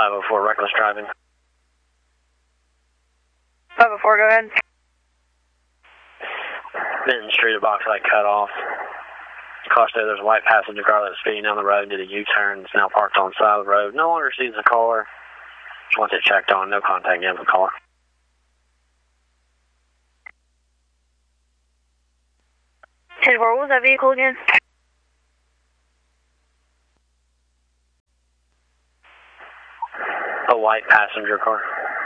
504, reckless driving. 504, go ahead. Benton Street, a box light cut off. Car said there's a white passenger car that was speeding down the road, did a U-turn, is now parked on the side of the road. No longer sees the car. Just wants it checked on, no contact again with the car. What was that vehicle again? A white passenger car.